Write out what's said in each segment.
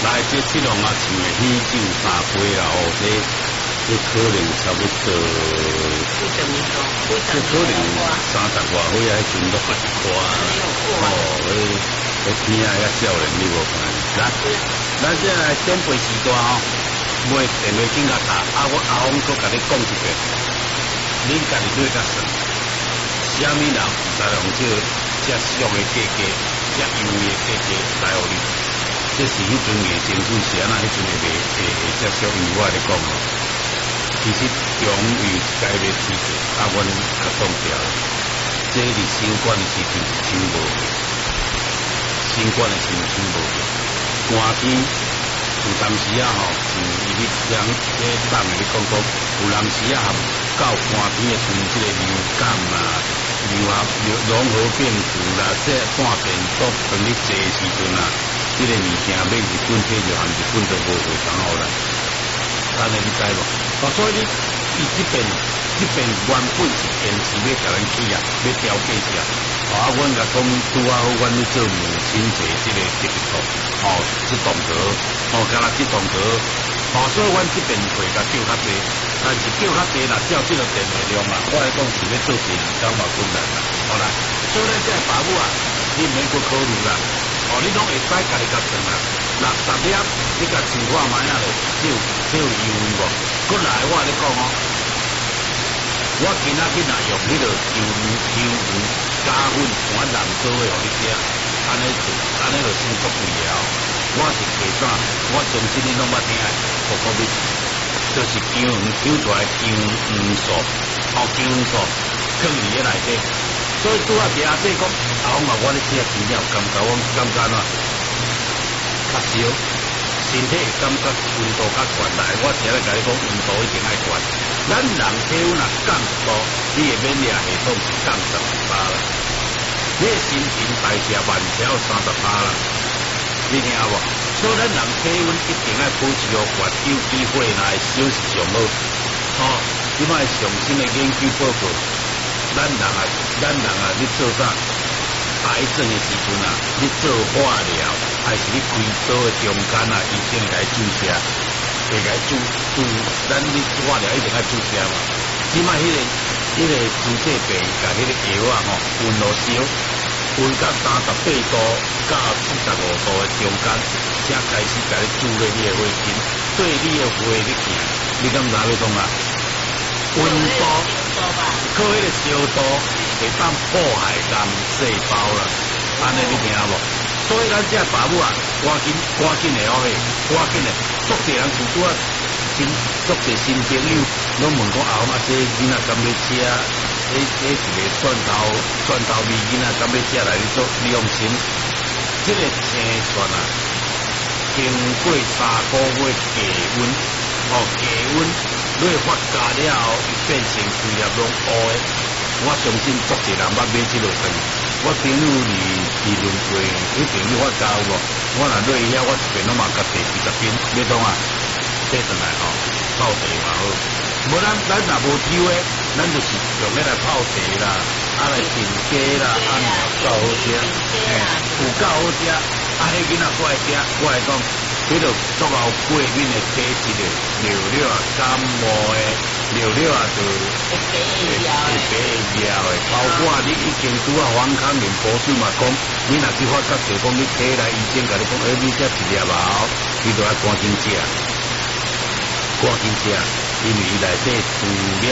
来，这七龙啊，唱的喜酒三杯啦，哦，这可能差不多，这可能30外岁啊，迄阵都发一块哦，迄天啊，遐少年你无看？来，咱这来点杯时段哦，买电话紧甲打，我阿翁搁甲你讲一遍，恁家己对甲算，虾米人负责用这俗的价格，这优惠的价格来互你。这是迄阵的政府是安那，迄阵会接受因我来讲哦。其实中于该要支持，阮较冻掉。这是新冠的时阵是真无去，新冠的时阵真无去。寒天有当时啊吼，像伊咧人咧放咧讲，有当时啊含到寒天的时阵，这个流感啊、融合病毒啦，这半病毒等你坐的时阵啊。这个物件买日本体就含日本都无会讲好啦，安尼你知无？所以伊这边原本是坚持要甲咱起啊，要调价价。阮甲讲拄啊好，阮咧做母亲节这个节日这动作，敢若这动作，所以阮这边会甲叫较济，但是叫较济啦，照这个电话量啊，我来讲是要做第二工嘛困难啦，好啦，所以咱这爸母啊，你免去考虑啦。你拢会使家己甲算啦，60粒你甲称看卖啊咧，只有优惠无？过来我咧讲我今仔日若用迄个优惠加粉换蓝做诶，互你食，安尼就算足贵了。我是加啥？我相信你拢捌听诶，可比就是姜黄抽出来姜黄素，姜黄素放伫咧内底。所以拄啊听阿姐讲，阿翁嘛，我咧食真了，感觉我感觉喏，较烧，身体会感觉温度较悬来。我只咧甲你讲，温度一定爱悬。咱人体温若降1度，你的免疫系统是降12%啦。你的新陈代谢慢条30%啦，你听无？所以咱人体温一定爱保持好悬，有机会若会烧是上好。即摆上新的研究报告。咱人啊，你做啥？癌症的时阵啊，你做化疗，还是你开刀的中间啊，医生会甲你注射，会甲你注，咱你化疗一定爱注射嘛。即摆迄个注射病甲迄个药啊吼，温度烧，温到38度到45度的中间，才开始甲你注入你的血筋，对你的血你行，你敢知要讲啊？温度，靠迄个烧度会当破坏癌细胞啦，安尼你听无？所以咱这爸母啊，赶紧的哦嘿，赶紧的，足侪人拄啊，足侪新朋友，拢问讲啊，这囡仔敢要吃？这一个蒜头味囡仔敢要吃来做利用心？这个青蒜啊，经过3个月低温，低温。你发酵了后，伊变成规粒拢乌的。我相信足侪人捌买这落饭。我朋友理论过，迄朋友发酵无？我若落去遐，我一遍拢嘛甲第20瓶，要当啊，买转来泡茶嘛好。无咱若无抽的，咱就是用迄来泡茶啦，来炖鸡啦，够好食，有够好食。迄囡仔过来食，我来讲。迄个足够过敏的体质的，尿啊感冒的，尿啊就会白尿的，包括你已经拄啊黄康林博士嘛讲，你若去发觉就讲你体内医生甲你讲，你这一粒后，你就要赶紧食，因为伊内底除了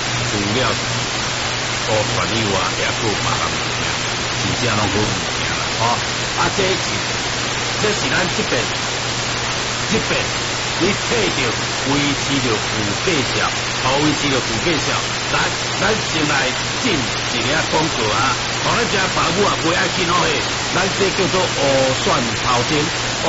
乌传以外，也够别项物件，真正拢好物件啦，这是咱这边你退着维持着负价效，维持着负价效。来，咱先来进一个广告啊！咱这爸母啊，袂爱紧哦嘿，咱这叫做乌蒜头精，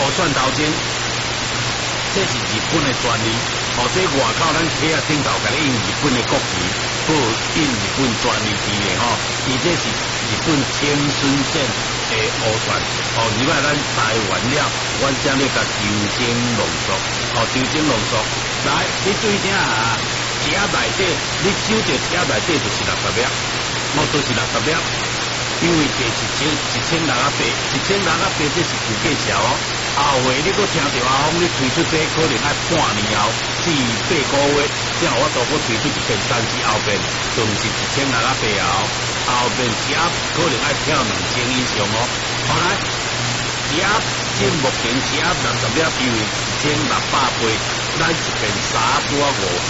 这是日本的专利。这外口咱企啊顶头甲你印日本的国旗，还有印日本专利旗的伊这是日本青森县的乌蒜。入来咱台湾了，阮将你甲酒精浓缩。来，你注意听啊！车内底，你收着车内底就是60粒，就是60粒。因为第1680，1680这是负价效哦。 后回你搁听到阿峰你推出这可能要半年后至8个月，才有我都搁推出一遍，但是后边就毋是1600后边一盒可能要跳2000以上哦。好来，一盒即目前一盒60粒，因为1600杯，咱一边3盒拄啊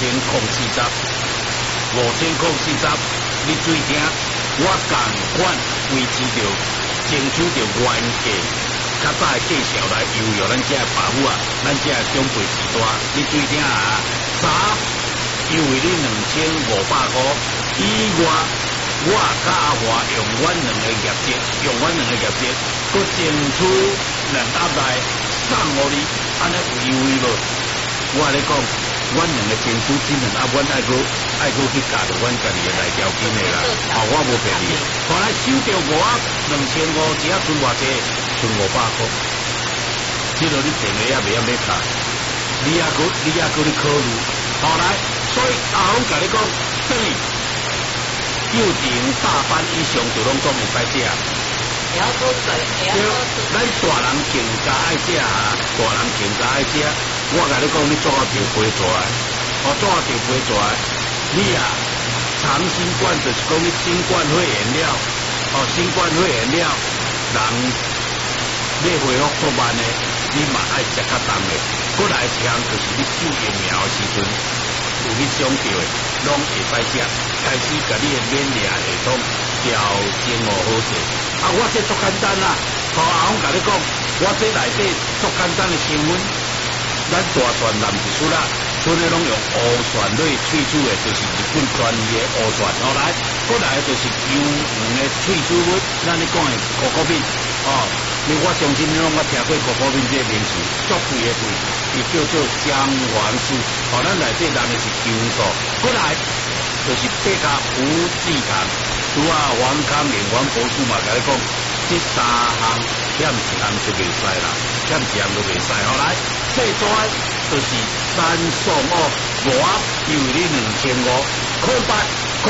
5040，5040，你注意听，我共款维持着，争取着原价。较早的介绍来优越咱这爸母啊，咱这长辈时代，你注意听啊，3优惠你2500块，以外我甲阿华用阮两个业绩，佮争取2盒来送互你，安尼有优惠无？我咧讲，阮两个争取真人啊，阮爱去加着阮家己的内条件的啦，我无骗你。后来收着5盒2500，只啊剩偌济？剩500块。即落你电话也袂晓要卡，你也搁你考虑。后来，所以阿峰甲你讲，等于幼稚园大班以上就拢总会使食。 也要多水，也要多吃。 咱大人更加爱食啊，我甲你讲，你做条肥出来，做条肥出来，你啊，长新冠就是讲你新冠肺炎了，新冠肺炎了，人要恢复足慢的，你嘛爱食较重的。过来一项就是你注疫苗的时阵，有你想到的，拢会使食，开始甲你的免疫系统调整好势。我这足简单啦，阿峰甲你讲，我这内底足简单的成分，咱大蒜蓝一出啦，剩的拢用乌蒜类萃取的，就是日本专业的乌蒜。后来，过来就是牛黄的萃取物，咱你讲的可可粉，我相信你拢捌听过可可粉这个名词，足贵的贵，伊叫做姜黄素。咱内底人的是姜素，过来就是贝卡胡子糖。除啊，王康连王博士嘛，甲你讲，这3项欠一项就袂使啦，欠一项都袂使。后来最多就是3送5，5盒优惠你2500，空8空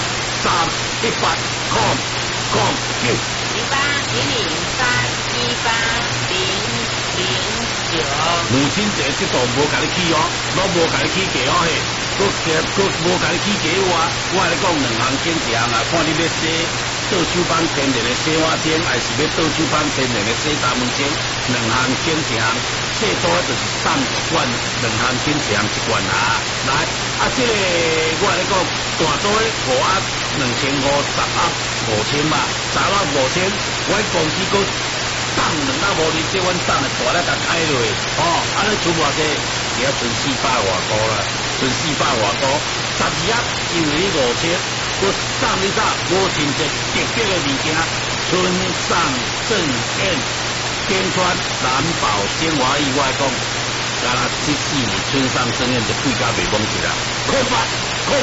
318空9。18003103180009。母亲节这度无甲你起拢无甲你起价嘿。佮无甲你起价我来讲2项选一项啊，看你要洗倒手帮天然的洗碗巾，还是要倒手帮天然的洗三文钱，2项选一项，最多就是送一罐，2项选一项一罐啊。来，这个我来讲，大多5盒2500，10盒5000嘛，10盒5000，我公司佮送2盒5000，这阮送的大了甲开落去，安尼出偌济，也剩400外块啦。剩400外块，12盒因为你5000，我送你啥？无亲戚特别的物件，春上正宴、天川、蓝宝、精华意外讲，干啦这4年春上正宴就贵甲袂讲起啦。空8空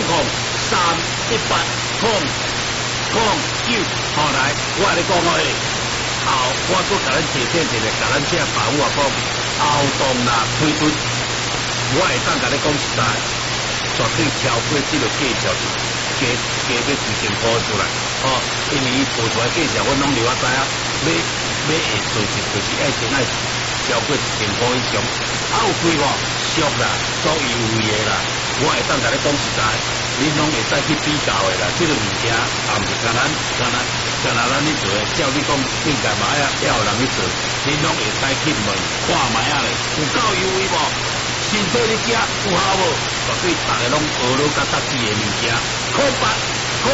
318空9，后来我来讲后我搁甲咱提醒甲咱这爸母讲，后动啦推出。我会当甲你讲实在，绝对超过这个计较加要2000块出来，因为伊报出来计较，阮拢了解啊。要会做就是爱先爱超过1000块以上，有贵无？俗啦，足优惠的啦。我会当甲你讲实在，你拢会使去比较的啦。这个物件也毋是干咱咧做的，照你讲应该嘛要有人去做，你拢会使去问看卖啊咧，有够优惠无？身体你食有效无？绝对大家拢学了甲搭子的物件，空8空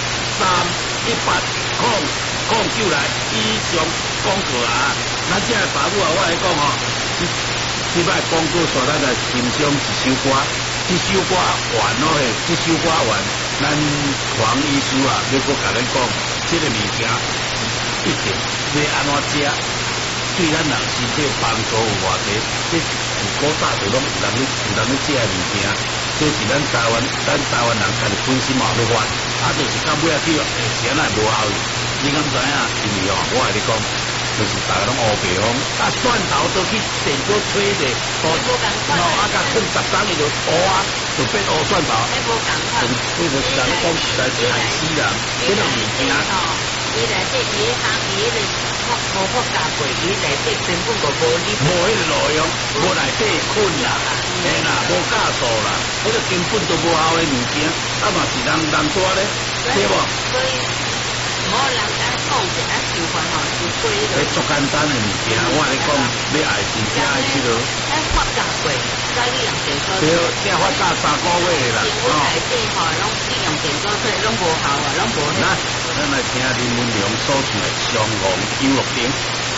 318空9来以上广告啊！咱这爸母啊，我来讲这摆广告说咱来欣赏一首歌，这首歌完咯嘿，这首歌完，咱黄医师啊，要搁甲咱讲，这个物件一定要安怎食，对咱人身体帮助有偌济？这古早就拢有人去食的物件，这是咱台湾人家己本身嘛要发，就是到尾仔去时间也无效益。你敢知影？因为我跟你讲，就是大家拢乌白风，蒜头都去电锅吹者，甲放10张伊就乌就变乌蒜头。这就是人讲实在是害死人，这个物件。 伊内底伊行伊个无发加过，伊内底根本就无你无迄个路用，无内底困啦，嘿啦，无加速啦，迄个根本都无效的物件，啊嘛是人抓咧，对无？ 所以无人敢讲一下受烦吼，就过迄迄足简单的物件，我跟你讲，你爱真正爱去咯。 发加过，再利用电锅。 对，正发加3个月啦， 哦。内底吼，拢利用电锅水，拢无效啊，拢无。 咱来听林文良所唱的《相逢有乐町》。